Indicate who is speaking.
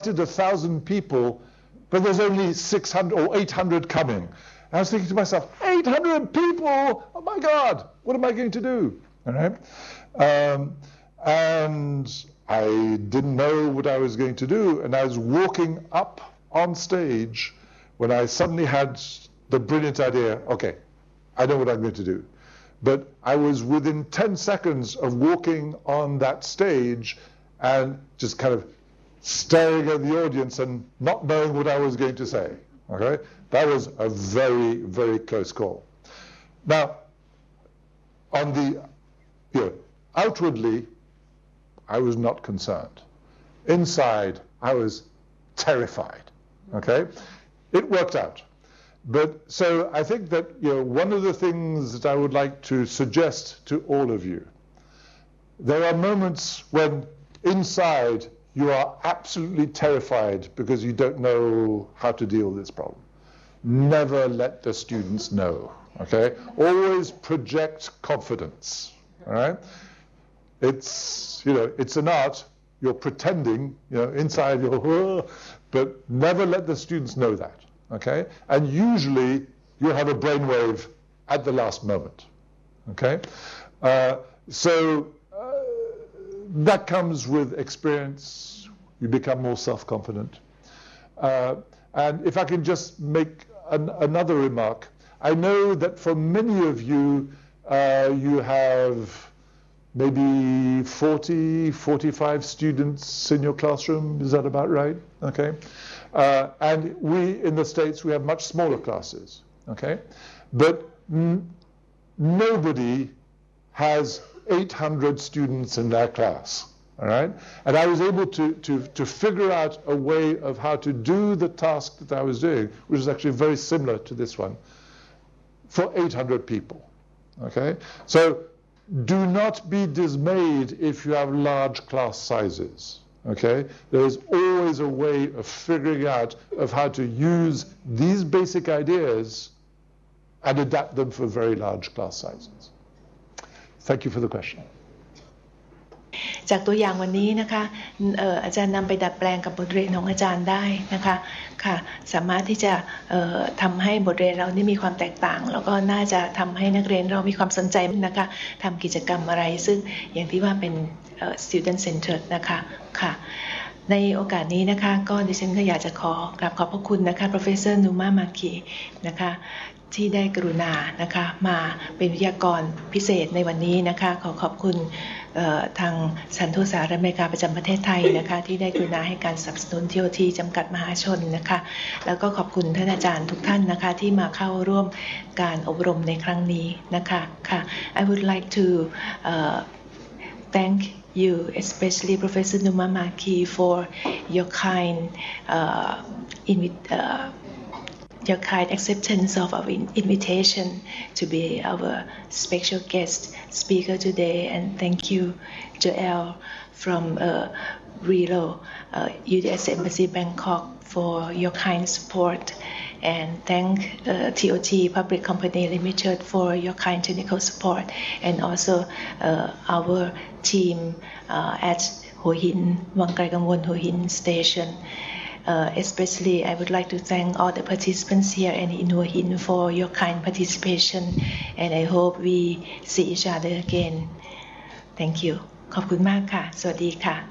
Speaker 1: 1,000 people, but there's only 600 or 800 coming. I was thinking to myself, 800 people, oh my God, what am I going to do? All right? And I didn't know what I was going to do, and I was walking up on stage when I suddenly had the brilliant idea, okay, I know what I'm going to do. But I was within 10 seconds of walking on that stage and just kind of staring at the audience and not knowing what I was going to say. Okay? That was a very, very close call. Now, on the, outwardly, I was not concerned. Inside, I was terrified. Okay? It worked out. But so I think that one of the things that I would like to suggest to all of you, there are moments when inside you are absolutely terrified because you don't know how to deal with this problem. Never let the students know, okay? Always project confidence, all right? It's, it's an art. You're pretending, inside you're, but never let the students know that, okay? And usually you have a brainwave at the last moment, okay? That comes with experience. You become more self-confident. And if I can just make another remark, I know that for many of you, you have maybe 40, 45 students in your classroom. Is that about right? Okay. And we, in the States, we have much smaller classes. Okay. But nobody has 800 students in their class. All right? And I was able to figure out a way of how to do the task that I was doing, which is actually very similar to this one, for 800 people. Okay? So do not be dismayed if you have large class sizes. Okay? There is always a way of figuring out of how to use these basic ideas and adapt them for very large class sizes. Thank you for the question.
Speaker 2: จากตัวอย่างวันนี้นะคะอาจารย์นำไปดัดแปลงกับบทเรียนของอาจารย์ได้นะคะค่ะสามารถที่จะทำให้บทเรียนเรานี่มีความแตกต่างแล้วก็น่าจะทำให้นักเรียนเรามีความสนใจนะคะทำกิจกรรมอะไรซึ่งอย่างที่ว่าเป็น student centered นะคะค่ะในโอกาสนี้นะคะก็ดิฉันก็อยากจะขอกราบขอบพระคุณนะคะ Professor Numa Maki นะคะที่ได้กรุณานะคะมาเป็นวิทยากรพิเศษในวันนี้นะคะขอบคุณทางสถานทูตสหรัฐอเมริกาประจำประเทศไทยนะคะที่ได้กรุณาให้การสนับสนุน TOT จำกัดมหาชนนะคะแล้วก็ขอบคุณท่านอาจารย์ทุกท่านนะคะที่มาเข้าร่วมการอบรมในครั้งนี้นะคะค่ะ I would like to thank you, especially Professor Numa Maki, for your kind acceptance of our invitation to be our special guest speaker today. And thank you, Joel from RELO, U.S. Embassy Bangkok, for your kind support. And thank TOT Public Company Limited for your kind technical support, and also our team at Hua Hin, Wang Kai Gangwon Hua Hin Station. Especially, I would like to thank all the participants here and in Hua Hin for your kind participation, and I hope we see each other again. Thank you. ขอบคุณมากค่ะ สวัสดีค่ะ